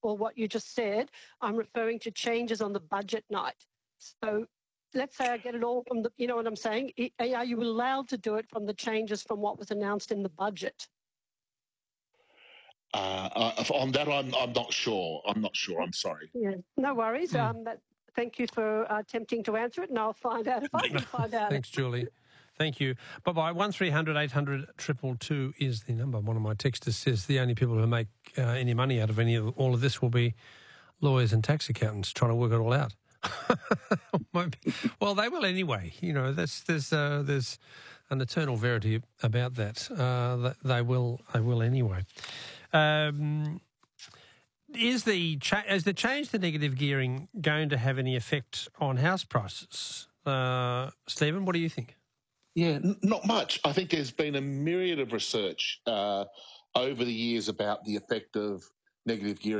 or what you just said. I'm referring to changes on the budget night. So let's say I get it all from you know what I'm saying? Are you allowed to do it from the changes from what was announced in the budget? On that, I'm not sure. I'm not sure. I'm sorry. Yeah, no worries. Thank you for attempting to answer it, and I'll find out if I can find out. Thanks, Julie. Thank you. Bye-bye. 1300 800 222 is the number. One of my texters says the only people who make any money out of all of this will be lawyers and tax accountants trying to work it all out. Well, they will anyway. You know, there's an eternal verity about that. They will anyway. Is the change to negative gearing going to have any effect on house prices? Stephen, what do you think? Yeah, not much. I think there's been a myriad of research over the years about the effect of negative gearing